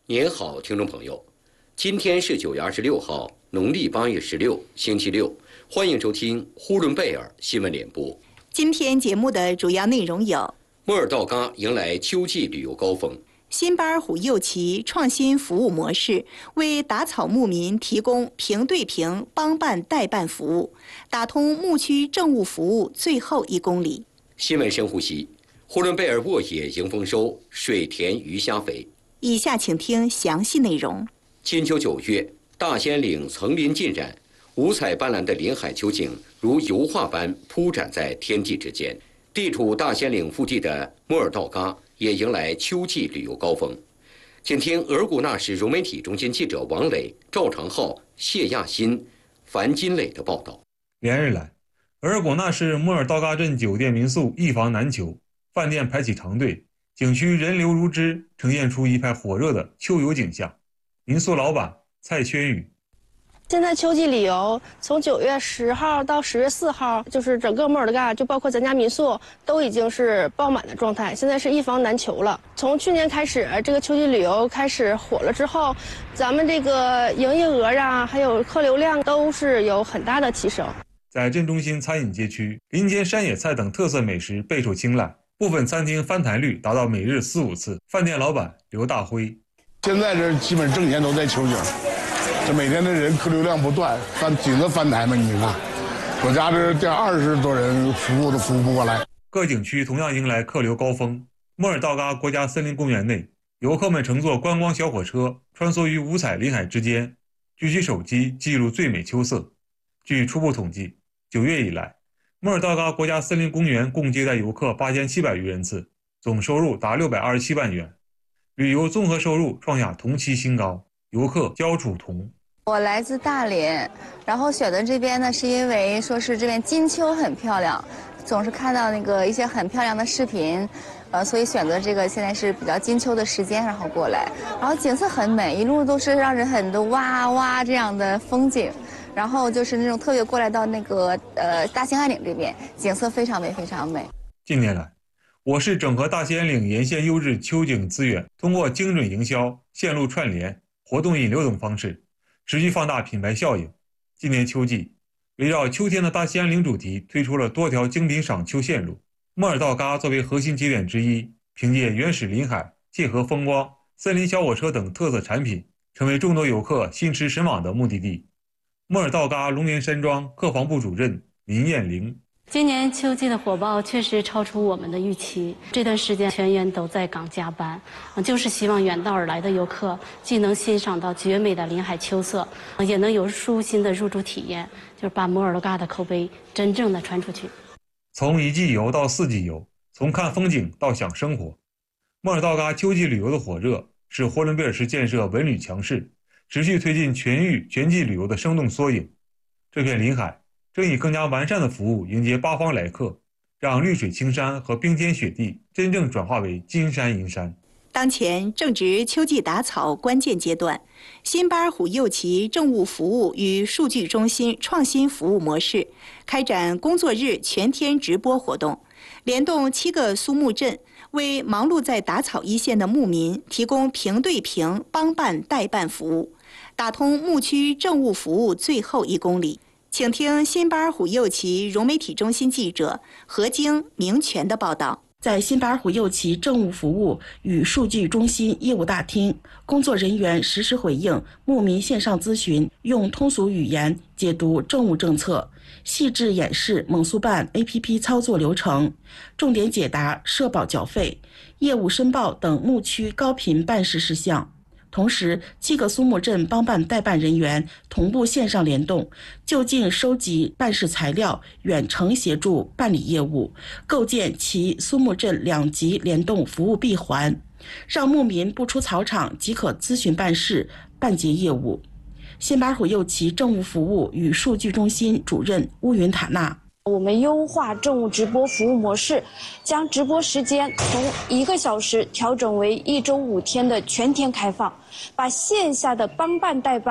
您好，听众朋友，今天是9月26号，农历8月16，星期六，欢迎收听呼伦贝尔新闻联播。 今天节目的主要内容有： 莫尔道嘎迎来秋季旅游高峰； 辛巴尔虎右旗创新服务模式，为打草牧民提供平对平帮办代办服务，打通牧区政务服务最后1公里。 新闻深呼吸：呼伦贝尔沃野迎丰收，水田鱼虾肥。 以下请听详细内容。 金秋9月，大兴安岭层林尽染，五彩斑斓的林海秋景如油画般铺展在天地之间。地处大兴安岭腹地的莫尔道嘎也迎来秋季旅游高峰。请听额古纳什融媒体中心记者王磊、赵长浩、谢亚新、樊金磊的报道。 连日来，额古纳什莫尔道嘎镇酒店民宿一房难求，饭店排起长队，景区人流如织，呈现出一派火热的秋游景象。民宿老板蔡轩宇： 现在秋季旅游从9月10号到10月4号，就是整个莫尔道嘎，就包括咱家民宿都已经是爆满的状态，现在是一房难求了。从去年开始，这个秋季旅游开始火了之后，咱们这个营业额啊，还有客流量都是有很大的提升。 在镇中心餐饮街区，林间山野菜等特色美食备受青睐，部分餐厅翻台率达到每日4、5次。饭店老板刘大辉： 现在这基本挣钱都在秋景，这每天的人客流量不断，紧着翻台嘛，你看，我家这20多人服务都服务不过来。 各景区同样迎来客流高峰。莫尔道嘎国家森林公园内，游客们乘坐观光小火车穿梭于五彩林海之间，举起手机记录最美秋色。据初步统计，9月以来，莫尔道嘎国家森林公园共接待游客8700余人次，总收入达627万元，旅游综合收入创下同期新高。游客焦楚彤： 我来自大连，然后选择这边呢，是因为说是这边金秋很漂亮，总是看到那个一些很漂亮的视频，所以选择这个现在是比较金秋的时间，然后过来，然后景色很美，一路都是让人很多哇哇这样的风景。然后就是那种特别过来到那个大兴安岭这边，景色非常美，非常美。 近年来，我市整合大兴安岭沿线优质秋景资源，通过精准营销、线路串联、活动引流等方式，持续放大品牌效应。今年秋季，围绕秋天的大兴安岭主题，推出了多条精品赏秋线路。莫尔道嘎作为核心节点之一，凭借原始林海、界河风光、森林小火车等特色产品，成为众多游客心驰神往的目的地。莫尔道嘎龙岩山庄客房部主任林艳玲： 今年秋季的火爆确实超出我们的预期，这段时间全员都在岗加班，就是希望远道而来的游客既能欣赏到绝美的林海秋色，也能有舒心的入住体验，就是把莫尔道嘎的口碑真正的传出去。 从1季游到4季游，从看风景到享生活，莫尔道嘎秋季旅游的火热是呼伦贝尔市建设文旅强势，持续推进全域全季旅游的生动缩影。这片林海正以更加完善的服务迎接八方来客，让绿水青山和冰天雪地真正转化为金山银山。 当前正值秋季打草关键阶段，辛巴尔虎右旗政务服务与数据中心创新服务模式开展工作日全天直播活动，联动7个苏牧镇，为忙碌在打草一线的牧民提供平对平帮办代办服务，打通牧区政务服务最后1公里。请听辛巴尔虎右旗融媒体中心记者何晶、明全的报道。 在辛巴尔虎右旗政务服务与数据中心业务大厅，工作人员实时回应牧民线上咨询，用通俗语言解读政务政策，细致演示猛速办 APP 操作流程，重点解答社保缴费、业务申报等牧区高频办事事项。同时，7个苏牧镇帮办代办人员同步线上联动，就近收集办事材料，远程协助办理业务，构建其苏牧镇2级联动服务闭环，让牧民不出草场即可咨询办事、办结业务。辛巴尔虎右旗政务服务与数据中心主任乌云塔纳： 我们优化政务直播服务模式，将直播时间从1个小时调整为1周5天的全天开放，把线下的帮办代办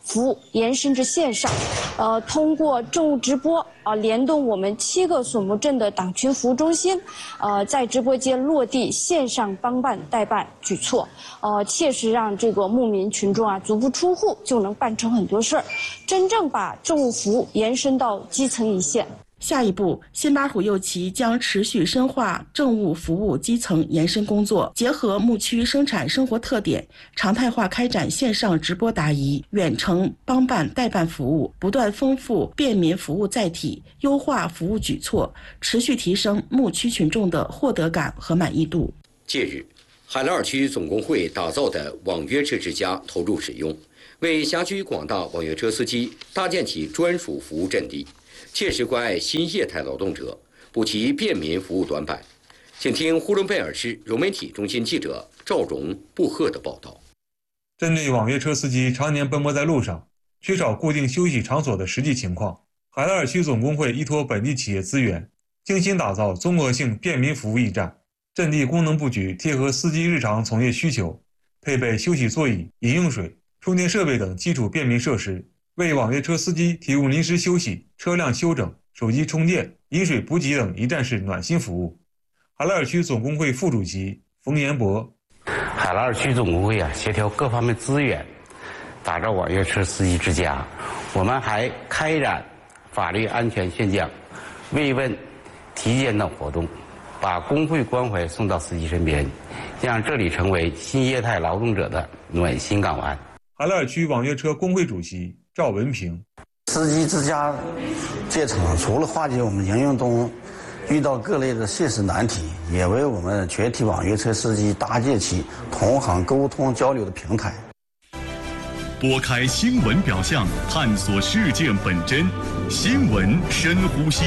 服务延伸至线上，通过政务直播联动我们7个索木镇的党群服务中心，在直播间落地线上帮办代办举措，切实让这个牧民群众足不出户就能办成很多事儿，真正把政务服务延伸到基层一线。 下一步，辛巴虎右旗将持续深化政务服务基层延伸工作，结合牧区生产生活特点，常态化开展线上直播答疑、远程帮办代办服务，不断丰富便民服务载体，优化服务举措，持续提升牧区群众的获得感和满意度。 近日，海拉尔区总工会打造的网约车之家投入使用，为辖区广大网约车司机搭建起专属服务阵地，切实关爱新业态劳动者，补齐便民服务短板。请听呼伦贝尔市融媒体中心记者赵荣、布赫的报道。 针对网约车司机常年奔波在路上，缺少固定休息场所的实际情况，海拉尔区总工会依托本地企业资源，精心打造综合性便民服务驿站，阵地功能布局贴合司机日常从业需求，配备休息座椅、饮用水、充电设备等基础便民设施，为网约车司机提供临时休息、车辆休整、手机充电、饮水补给等一站式暖心服务。海拉尔区总工会副主席冯延博： 海拉尔区总工会协调各方面资源，打造网约车司机之家。我们还开展法律安全宣讲、慰问、体检等活动，把工会关怀送到司机身边，让这里成为新业态劳动者的暖心港湾。 海拉尔区网约车工会主席赵文平： 司机之家建成除了化解我们营运中遇到各类的现实难题，也为我们全体网约车司机搭建起同行沟通交流的平台。 拨开新闻表象，探索事件本真，新闻深呼吸。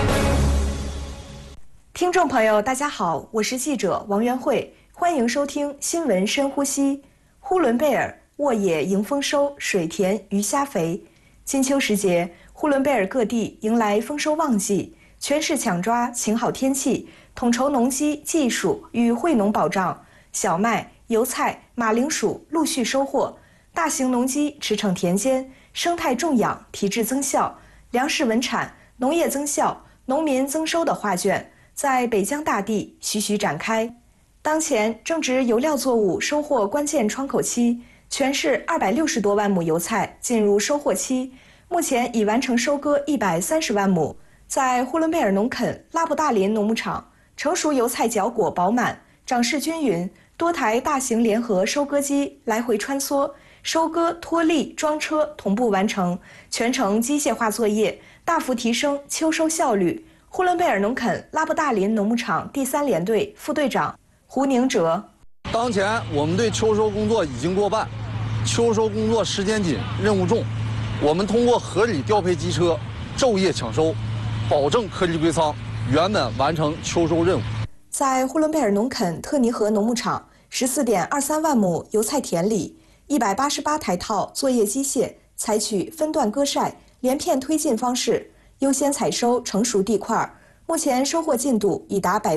听众朋友，大家好，我是记者王元慧，欢迎收听新闻深呼吸。呼伦贝尔沃野迎丰收，水田鱼虾肥。金秋时节，呼伦贝尔各地迎来丰收旺季，全市抢抓晴好天气，统筹农机技术与惠农保障，小麦、油菜、马铃薯陆续收获，大型农机驰骋田间，生态种养提质增效，粮食稳产，农业增效，农民增收的画卷在北疆大地徐徐展开。当前正值油料作物收获关键窗口期，全市260多万亩油菜进入收获期，目前已完成收割130万亩。在呼伦贝尔农垦拉布大林农牧场，成熟油菜角果饱满，长势均匀，多台大型联合收割机来回穿梭，收割、脱粒、装车同步完成，全程机械化作业，大幅提升秋收效率。呼伦贝尔农垦拉布大林农牧场第3联队副队长胡宁哲： 当前我们对秋收工作已经过半，秋收工作时间紧，任务重，我们通过合理调配机车，昼夜抢收，保证颗粒归仓，圆满完成秋收任务。 在呼伦贝尔农垦特尼河农牧场14.23万亩油菜田里，188台套作业机械采取分段割晒、连片推进方式，优先采收成熟地块，目前收获进度已达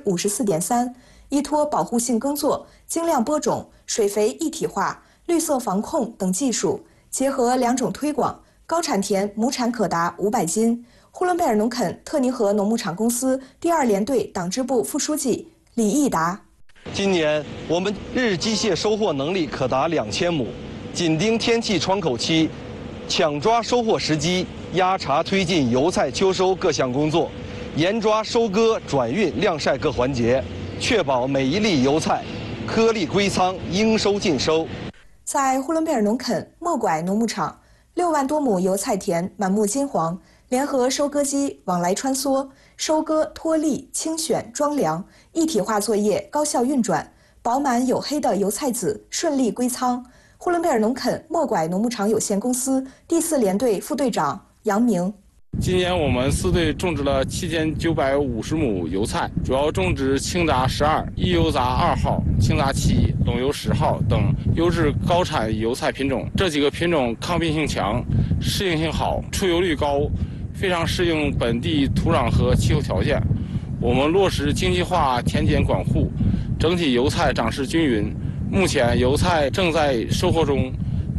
54.3%。依托保护性耕作、精量播种、水肥一体化、绿色防控等技术，结合2种推广，高产田亩产可达500斤。呼伦贝尔农垦特尼河农牧场公司第2联队党支部副书记李义达： 今年我们日机械收获能力可达2000亩，紧盯天气窗口期，抢抓收获时机，压茶推进油菜秋收各项工作，严抓收割、转运、晾晒各环节，确保每一粒油菜颗粒归仓，应收尽收。 在呼伦贝尔农垦莫拐农牧场，6万多亩油菜田满目金黄，联合收割机往来穿梭，收割、脱粒、清选、装粮一体化作业高效运转，饱满黝黑的油菜籽顺利归仓。呼伦贝尔农垦莫拐农牧场有限公司第4联队副队长杨明： 今年我们4队种植了7950亩油菜，主要种植青杂12、一油杂2号、青杂7、陇油10号等优质高产油菜品种。这几个品种抗病性强，适应性好，出油率高，非常适应本地土壤和气候条件。我们落实经济化田间管护，整体油菜长势均匀。目前油菜正在收获中，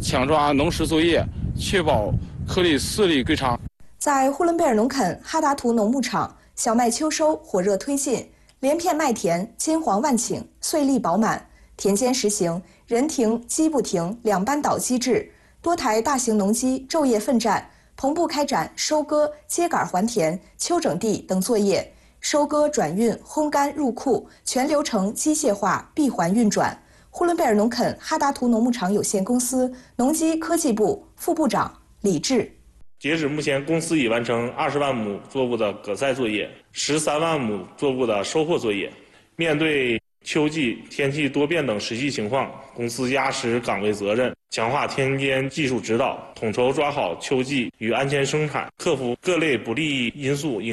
抢抓农时作业，确保颗粒饲粒归场。 在呼伦贝尔农垦哈达图农牧场，小麦秋收火热推进，连片麦田金黄万顷，穗粒饱满，田间实行人停机不停2班倒机制，多台大型农机昼夜奋战，同步开展收割、秸秆还田、秋整地等作业，收割、转运、烘干、入库全流程机械化闭环运转。呼伦贝尔农垦哈达图农牧场有限公司农机科技部副部长李志。 截止目前，公司已完成20万亩作物的割菜作业，13万亩作物的收获作业。面对秋季天气多变等实际情况，公司压实岗位责任，强化田间技术指导，统筹抓好秋季与安全生产，克服各类不利因素。